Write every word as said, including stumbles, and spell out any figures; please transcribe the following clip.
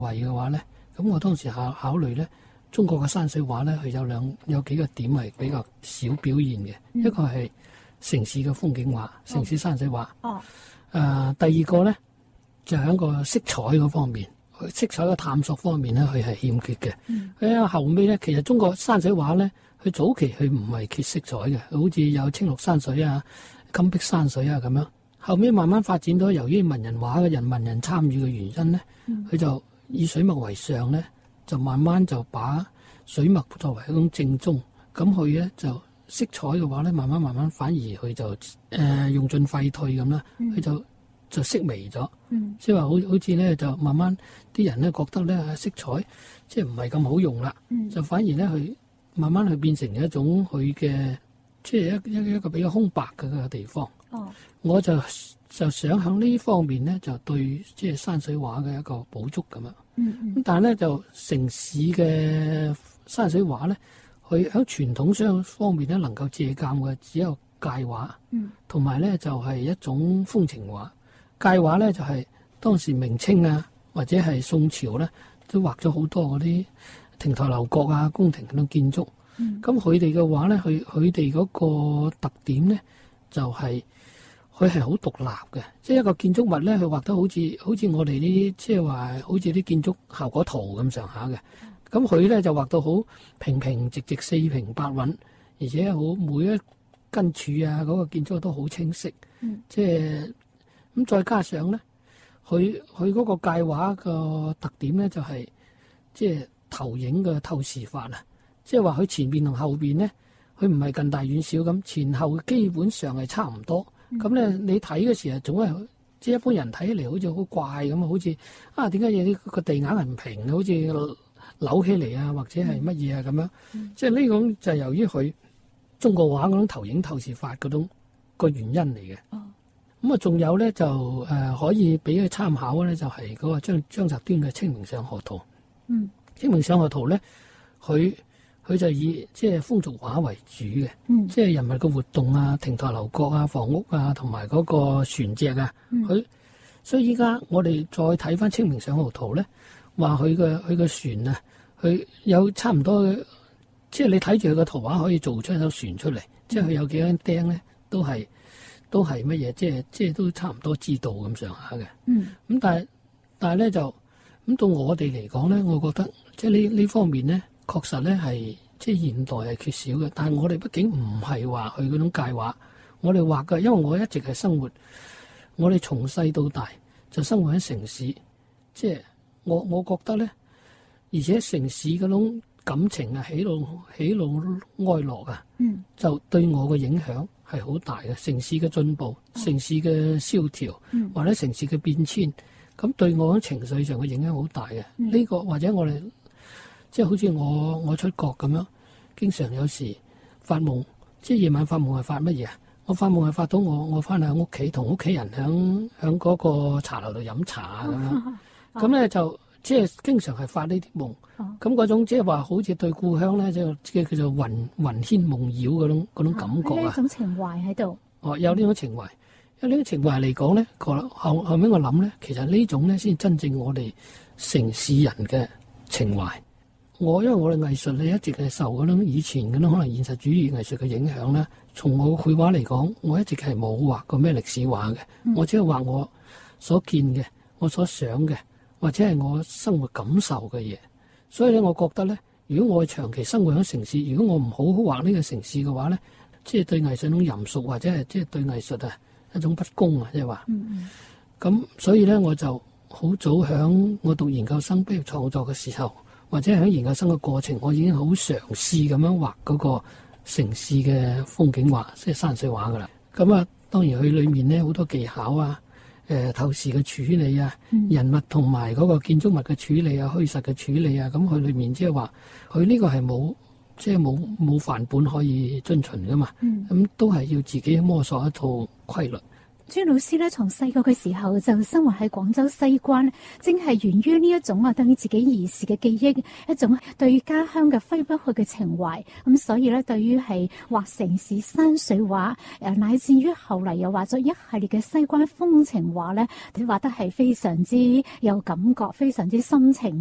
位嘅話咧，咁我當時考考慮咧，中國嘅山水畫咧，佢有兩有幾個點係比較少表現嘅，嗯、一個係城市嘅風景畫、城市山水畫。哦。誒、呃，第二個咧就喺、是、個色彩嗰方面，色彩嘅探索方面咧，佢係欠缺嘅。喺、嗯、後尾咧，其實中國山水畫咧，佢早期佢唔係缺色彩嘅，好似有青綠山水啊、金碧山水啊咁樣。後尾慢慢發展到，由於文人畫嘅人文人參與嘅原因咧，佢、嗯、就以水墨為上咧，就慢慢就把水墨作為一種正宗。咁佢咧就色彩嘅話咧，慢慢慢慢反而佢就誒、呃、用盡廢退咁啦，佢、嗯、就就式微咗，即係話好好似咧就慢慢啲人咧覺得咧色彩即係唔係咁好用啦，嗯、就反而咧佢慢慢去變成一種佢嘅即係一一一個比較空白嘅地方。哦，我就就想喺呢方面咧，就對即係山水畫嘅一個補足咁樣。嗯嗯。咁但係咧，就城市嘅山水畫咧，佢喺傳統上方面咧，能夠借鑑嘅只有界畫。嗯。同埋咧，就係、是、一種風情畫。界畫咧，就係、是、當時明清啊，或者係宋朝咧，都畫咗好多嗰啲亭台樓閣啊、宮廷咁嘅建築。嗯。咁佢哋嘅畫咧，佢佢哋嗰個特點咧，就係、是。佢係好獨立嘅，即係一個建築物咧，佢畫得好似好似我哋啲即係話好似啲建築效果圖咁上下嘅。咁佢咧就畫到好平平直直、四平八穩，而且好每一根柱啊嗰、那個建築都好清晰。嗯、即係咁再加上咧，佢佢嗰個界畫個特點咧就係、是、即係投影嘅透視法啊！即係話佢前邊同後邊咧，佢唔係近大遠小咁，前後基本上係差唔多。咁咧，你睇嘅時候總係即係一般人睇起嚟好似好怪咁啊，好似啊點解有啲個地硬係唔平嘅，好似扭起嚟啊，或者係乜嘢啊咁樣。嗯、即係呢種就係由於佢中國畫嗰種投影透視法嗰種個原因嚟嘅。咁啊，仲有咧就誒、呃、可以俾佢參考咧，就係、是、嗰個張張擇端嘅《清明上河圖》。嗯，《清明上河圖》咧，佢。佢就以即係風俗畫為主嘅，嗯、即係人物嘅活動啊、亭台樓閣啊、房屋啊，同埋嗰個船隻啊。佢、嗯、所以依家我哋再睇翻《清明上河圖》咧，話佢嘅佢嘅船啊，佢有差唔多，即係你睇住佢個圖畫可以做出一艘船出嚟，嗯、即係佢有幾間釘咧，都係都係乜嘢？即係即係都差唔多知道咁上下嘅。嗯，咁但係但係咧就咁到我哋嚟講咧，我覺得即係呢呢方面咧。確實咧係即係現代係缺少嘅，但係我哋畢竟唔係話去嗰種界畫，我哋畫嘅，因為我一直係生活，我哋從細到大就生活喺城市，即係我我覺得咧，而且城市嗰種感情啊，喜怒喜怒哀樂啊，嗯，就對我嘅影響係好大嘅。城市嘅進步、嗯、城市嘅蕭條，嗯、或者城市嘅變遷，咁對我嘅情緒上嘅影響好大嘅。呢、嗯呢個或者我哋。即係好似我我出國咁樣，經常有時發夢，即係夜晚發夢係發乜嘢啊？我發夢係發到我我翻喺屋企，同屋企人響響嗰個茶樓度飲茶啊咁樣。咁咧就即係經常係發呢啲夢。咁嗰種即係話好似對故鄉咧，即係即係叫做魂魂牽夢繞嗰種嗰種感覺啊！ 呢種情懷喺度。 哦，有呢種情懷。因為呢種情懷嚟講咧，後後後尾我諗咧，其實呢種咧先真正我哋城市人嘅情懷。我因為我哋藝術咧一直係受嗰種以前嗰種可能現實主義藝術嘅影響咧，從我繪畫嚟講，我一直係冇畫過咩歷史畫嘅，嗯、我只係畫我所見嘅、我所想嘅，或者係我生活感受嘅嘢。所以咧，我覺得咧，如果我長期生活喺城市，如果我唔好好畫呢個城市嘅話咧，即係對藝術一種淫俗，或者係即係對藝術啊一種不公啊，即係話。咁、嗯、所以咧，我就好早響我讀研究生畢業創作嘅時候。或者喺研究生嘅過程，我已經好嘗試咁樣畫嗰個城市嘅風景畫，即係山水畫噶啦。咁啊，當然佢裏面咧好多技巧啊，誒、呃、透視嘅處理啊，嗯、人物同埋嗰個建築物嘅處理啊，虛實嘅處理啊，咁佢裏面即係話，佢呢個係冇即係冇冇範本可以遵循噶嘛。咁、嗯、都係要自己摸索一套規律。 朱老師咧，從細個嘅時候就生活喺廣州西關，正係源於呢一種啊，對於自己兒時嘅記憶，一種對家鄉嘅揮不去嘅情懷。咁所以咧，對於係畫城市山水畫，誒，乃至於後嚟又畫咗一系列嘅西關風情畫咧，你畫得係非常之有感覺，非常之深情。